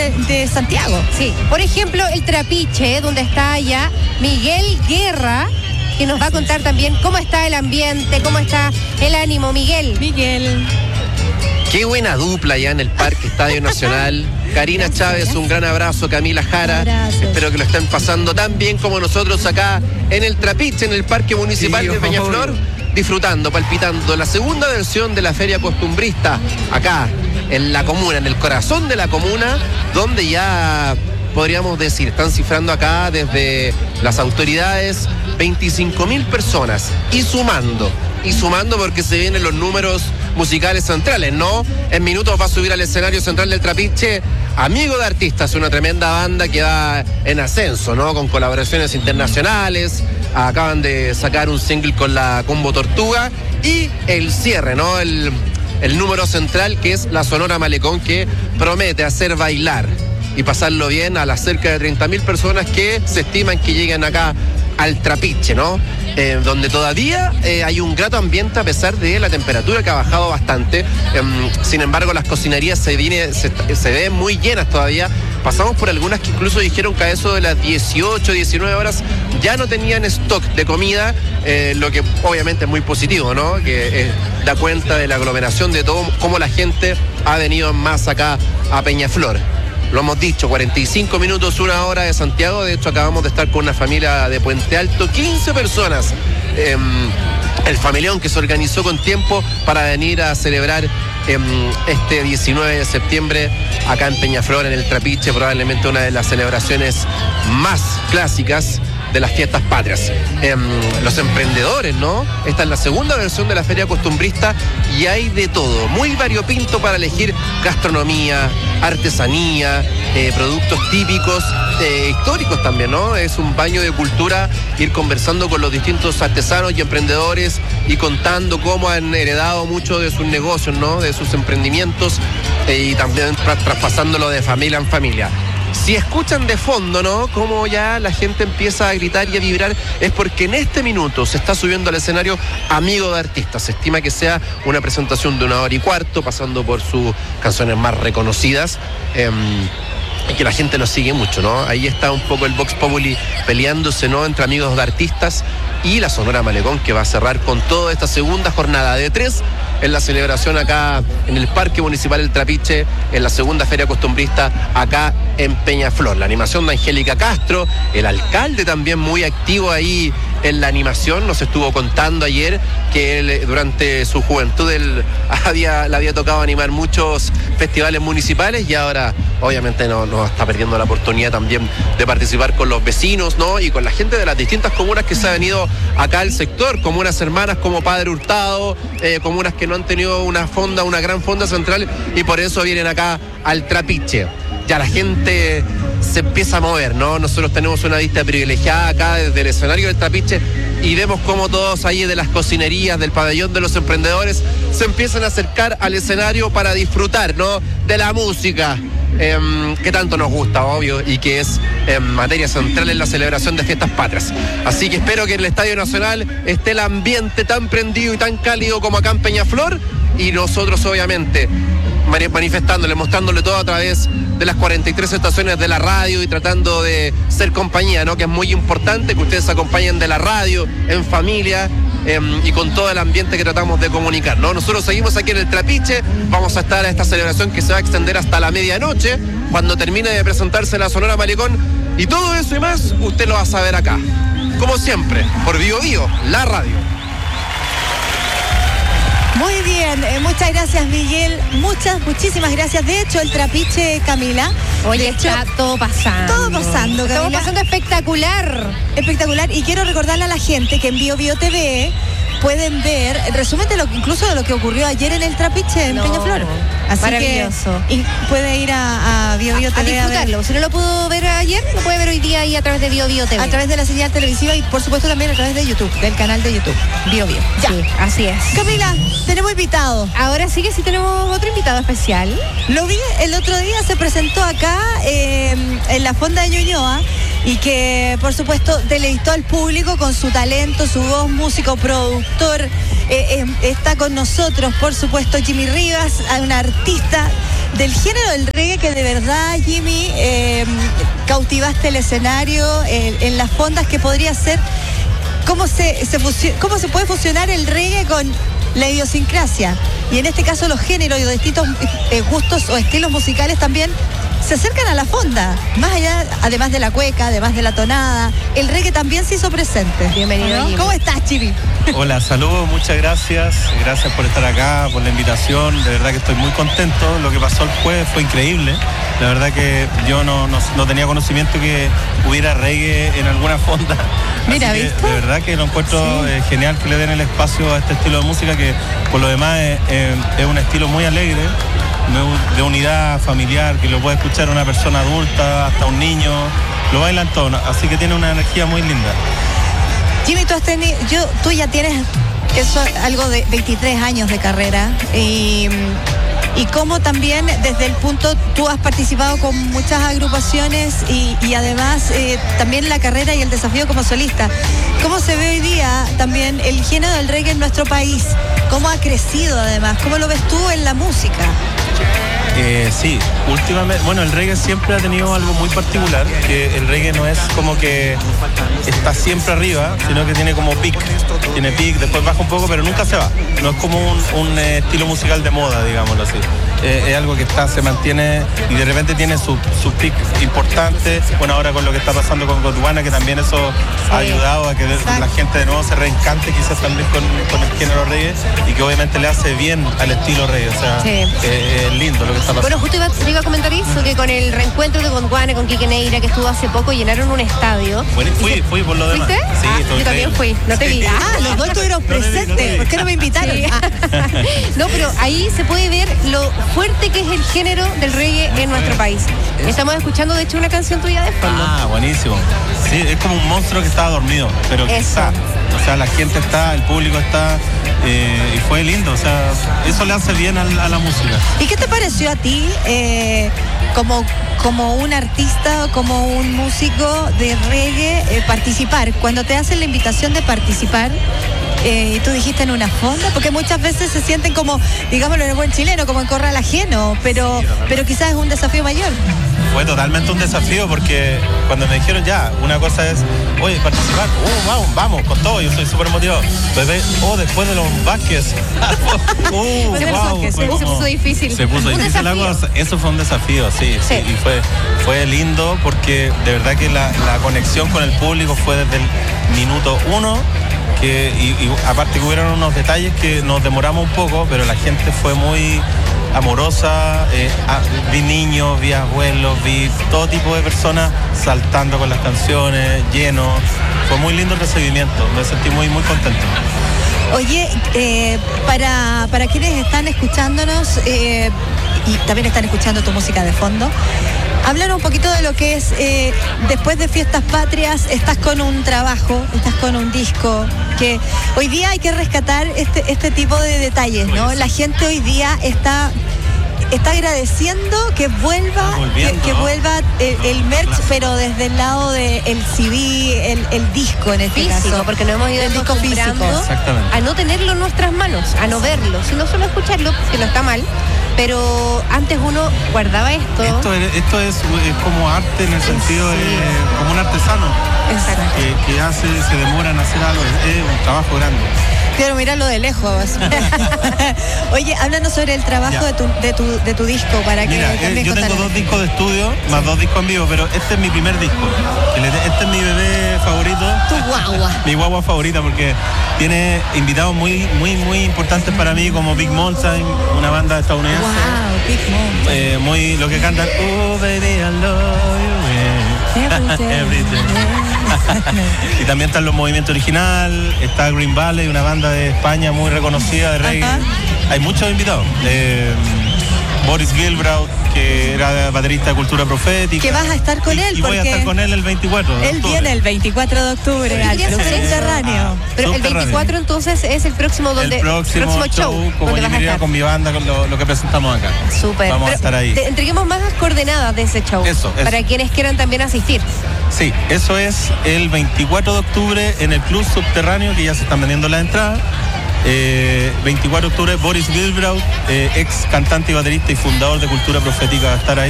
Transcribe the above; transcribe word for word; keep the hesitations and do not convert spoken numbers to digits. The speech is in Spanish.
de, de Santiago. Sí, por ejemplo, el Trapiche, donde está allá Miguel Guerra, que nos va a contar también cómo está el ambiente, cómo está el ánimo. Miguel. Miguel. Qué buena dupla ya en el Parque Estadio Nacional. Karina Gracias, Chávez, gracias. un gran abrazo. Camila Jara, Abrazo. espero que lo estén pasando tan bien como nosotros acá en el Trapiche, en el Parque Municipal Sí, de Peñaflor, obvio. disfrutando, palpitando la segunda versión de la Feria Costumbrista, acá en la comuna, en el corazón de la comuna, donde ya podríamos decir, están cifrando acá desde las autoridades veinticinco mil personas y sumando, y sumando porque se vienen los números musicales centrales, ¿no? En minutos va a subir al escenario central del Trapiche Amigo de Artistas, una tremenda banda que va en ascenso, ¿no? Con colaboraciones internacionales, acaban de sacar un single con la Combo Tortuga y el cierre, ¿no? El, el número central que es la Sonora Malecón, que promete hacer bailar y pasarlo bien a las cerca de treinta mil personas que se estiman que lleguen acá al Trapiche, ¿no? Eh, donde todavía eh, hay un grato ambiente a pesar de la temperatura que ha bajado bastante. Eh, sin embargo, las cocinerías se, viene, se, se ven muy llenas todavía. Pasamos por algunas que incluso dijeron que a eso de las dieciocho, diecinueve horas ya no tenían stock de comida, eh, lo que obviamente es muy positivo, ¿no? Que eh, da cuenta de la aglomeración de todo, cómo la gente ha venido más acá a Peñaflor. Lo hemos dicho, cuarenta y cinco minutos, una hora de Santiago. De hecho, acabamos de estar con una familia de Puente Alto, quince personas. Eh, el familión que se organizó con tiempo para venir a celebrar eh, este diecinueve de septiembre acá en Peñaflor, en el Trapiche, probablemente una de las celebraciones más clásicas de las fiestas patrias. Eh, los emprendedores, ¿no? Esta es la segunda versión de la Feria Costumbrista y hay de todo, muy variopinto para elegir: gastronomía, artesanía, eh, productos típicos, eh, históricos también, ¿no? Es un baño de cultura ir conversando con los distintos artesanos y emprendedores y contando cómo han heredado mucho de sus negocios, ¿no? De sus emprendimientos, eh, y también tra- traspasándolo de familia en familia. Si escuchan de fondo, ¿no? Cómo ya la gente empieza a gritar y a vibrar, es porque en este minuto se está subiendo al escenario Amigo de Artistas. Se estima que sea una presentación de una hora y cuarto, pasando por sus canciones más reconocidas. Eh, y que la gente lo sigue mucho, ¿no? Ahí está un poco el Vox Populi peleándose, ¿no? Entre Amigos de Artistas y la Sonora Malecón, que va a cerrar con toda esta segunda jornada de tres en la celebración acá en el Parque Municipal del Trapiche, en la segunda Feria Costumbrista acá en Peñaflor. La animación de Angélica Castro, el alcalde también muy activo ahí en la animación, nos estuvo contando ayer que él durante su juventud él había, le había tocado animar muchos festivales municipales y ahora obviamente no, no está perdiendo la oportunidad también de participar con los vecinos, ¿no? Y con la gente de las distintas comunas que se ha venido acá al sector, comunas hermanas como Padre Hurtado, eh, comunas que no han tenido una fonda, una gran fonda central y por eso vienen acá al Trapiche. Ya la gente se empieza a mover, ¿no? Nosotros tenemos una vista privilegiada acá desde el escenario del Trapiche y vemos cómo todos ahí de las cocinerías, del pabellón de los emprendedores, se empiezan a acercar al escenario para disfrutar, ¿no? De la música, eh, que tanto nos gusta, obvio, y que es eh, materia central en la celebración de fiestas patrias. Así que espero que en el Estadio Nacional esté el ambiente tan prendido y tan cálido como acá en Peñaflor y nosotros obviamente manifestándole, mostrándole todo a través de las cuarenta y tres estaciones de la radio y tratando de ser compañía, ¿no? Que es muy importante que ustedes acompañen de la radio, en familia, eh, y con todo el ambiente que tratamos de comunicar, ¿no? Nosotros seguimos aquí en el Trapiche, vamos a estar a esta celebración que se va a extender hasta la medianoche, cuando termine de presentarse la Sonora Malecón, y todo eso y más, usted lo va a saber acá, como siempre, por Bio Bio, la radio. Muy bien, eh, muchas gracias Miguel, muchas, muchísimas gracias. De hecho, el Trapiche, Camila, Oye, de hecho, está todo pasando. todo pasando, Camila. Todo pasando espectacular. Espectacular. Y quiero recordarle a la gente que en Bio Bio T V pueden ver el resumen de lo incluso de lo que ocurrió ayer en el Trapiche, en No, Peñaflor. Así maravilloso. que y puede ir a, a Bio Bio A, T V a a ver. disfrutarlo. Si no lo pudo ver ayer, lo puede ver hoy día ahí a través de Bio Bio T V. A través de la señal televisiva y por supuesto también a través de YouTube, del canal de YouTube, Bio Bio. Ya. Sí, así es. Camila, tenemos invitado. Ahora sí que sí tenemos otro invitado especial. Lo vi el otro día, se presentó acá eh, en la Fonda de Ñuñoa y que por supuesto deleitó al público con su talento, su voz, músico, productor. Eh, eh, está con nosotros, por supuesto, Jimmy Rivas, un artista del género del reggae que de verdad, Jimmy, eh, cautivaste el escenario eh, en las fondas, que podría ser cómo se, se fusio- cómo se puede fusionar el reggae con la idiosincrasia, y en este caso los géneros y los distintos eh, gustos o estilos musicales también se acercan a la fonda, más allá, además de la cueca, además de la tonada, el reggae también se hizo presente. Bienvenido, ¿No? Jimmy. ¿Cómo estás, Jimmy? Hola, saludos, muchas gracias. Gracias por estar acá, por la invitación. De verdad que estoy muy contento. Lo que pasó el jueves fue increíble. La verdad que yo no, no, no tenía conocimiento que hubiera reggae en alguna fonda. Mira, Así que, ¿viste? de verdad que lo encuentro Sí. eh, genial que le den el espacio a este estilo de música, que por lo demás es, eh, es un estilo muy alegre, muy de unidad familiar, que lo puede escuchar una persona adulta, hasta un niño. Lo bailan todos, así que tiene una energía muy linda. Jimmy, tú has tenido, yo, tú ya tienes eso, algo de veintitrés años de carrera, y, y cómo también desde el punto, tú has participado con muchas agrupaciones y, y además eh, también la carrera y el desafío como solista. ¿Cómo se ve hoy día también el género del reggae en nuestro país? ¿Cómo ha crecido además? ¿Cómo lo ves tú en la música? Eh, sí, últimamente, bueno, el reggae siempre ha tenido algo muy particular, que el reggae no es como que está siempre arriba, sino que tiene como pic, tiene pic, después baja un poco, pero nunca se va. No es como un, un eh, estilo musical de moda, digámoslo así. Eh, es algo que está, se mantiene y de repente tiene su, su pic importante. Bueno, ahora con lo que está pasando con Gondwana, que también eso ha ayudado a que de- la gente de nuevo se reencante quizás también con, con el género reggae, y que obviamente le hace bien al estilo reggae. O sea, Sí. eh, es lindo lo que está pasando. Bueno, justo iba, te iba a comentar eso, que con el reencuentro de Gondwana con Quique Neira, que estuvo hace poco, llenaron un estadio. Bueno, fui, fui por lo demás. ¿Fuiste? Sí, Ah, estuvo yo también increíble. fui, no te Sí. vi. Ah, los dos estuvieron No te vi, no te presentes. vi. ¿Por qué no me invitaron? Sí. Ah, No, pero ahí se puede ver lo fuerte que es el género del reggae en nuestro país. Estamos escuchando, de hecho, una canción tuya de fondo. Ah, buenísimo. Sí, es como un monstruo que estaba dormido, pero que Eso. está. O sea, la gente está, el público está, eh, y fue lindo. O sea, eso le hace bien a, a la música. ¿Y qué te pareció a ti eh, como, como un artista, como un músico de reggae, eh, participar? Cuando te hacen la invitación de participar, eh, y tú dijiste en una fonda, porque muchas veces se sienten como, digámoslo en el buen chileno, como en corral ajeno, pero, pero quizás es un desafío mayor. Fue totalmente un desafío, porque cuando me dijeron ya, una cosa es, oye, participar, uh, vamos, vamos, con todo, yo soy súper motivado. Bebé, oh, después de los Vázquez. uh, Se puso- wow, se- fue se como- puso difícil. Se puso Un difícil la desafío. cosa. Eso fue un desafío, sí, sí. Sí. Y fue, fue lindo, porque de verdad que la, la conexión con el público fue desde el minuto uno. Que, y, y aparte que hubieron unos detalles que nos demoramos un poco, pero la gente fue muy amorosa. Eh, ah, vi niños, vi abuelos, vi todo tipo de personas saltando con las canciones, lleno. Fue muy lindo el recibimiento, me sentí muy, muy contento. Oye, eh, para, para quienes están escuchándonos eh, y también están escuchando tu música de fondo, háblanos un poquito de lo que es, eh, después de Fiestas Patrias, estás con un trabajo, estás con un disco, que hoy día hay que rescatar este, este tipo de detalles, ¿no? La gente hoy día está... Está agradeciendo que vuelva, Está que, volviendo, que ¿no? vuelva el, el merch, Clásico. pero desde el lado del C D, el, el disco en este Físico, caso. porque nos hemos ido El disco acostumbrando físico. Exactamente. a no tenerlo en nuestras manos, a no verlo, sino solo escucharlo, que no está mal, pero antes uno guardaba esto. Esto, es, esto es, es como arte en el sentido de como un artesano Exacto. que, que hace, se demora en hacer algo. Es, es un trabajo grande. Quiero mirarlo de lejos. Oye, háblanos sobre el trabajo Ya. de tu, de, tu, de tu disco para que Mira, eh, también yo tengo contaran. dos discos de estudio, más dos discos en vivo, pero este es mi primer disco. El- Este es mi bebé favorito. Tu guagua. Mi guagua favorita, porque tiene invitados muy, muy, muy importantes para mí, como Big Mountain, una banda estadounidense. Wow, Big Mom. Eh, muy lo que cantan, oh baby I love you, yeah. Every day. Every day. Y también están los Movimientos Original, está Green Valley, una banda de España muy reconocida de reggae. Ajá. Hay muchos invitados. Eh, Boris Gilbrau, que era baterista de Cultura Profética. Que vas a estar con Y- él, y voy a porque estar con él el veinticuatro de Él octubre. viene el veinticuatro de octubre al quería Club saber eso. Subterráneo. Pero el Subterráneo. veinticuatro entonces es el próximo donde El próximo, show, como donde yo vas a quería estar. con mi banda, con lo, lo que presentamos acá. Súper. Vamos a Pero estar ahí. te- entreguemos más las coordenadas de ese show. Eso, eso. Para quienes quieran también asistir. Sí, eso es el veinticuatro de octubre en el Club Subterráneo, que ya se están vendiendo las entradas. Eh, veinticuatro de octubre, Boris Wilbraud, eh, ex cantante y baterista y fundador de Cultura Profética, va a estar ahí.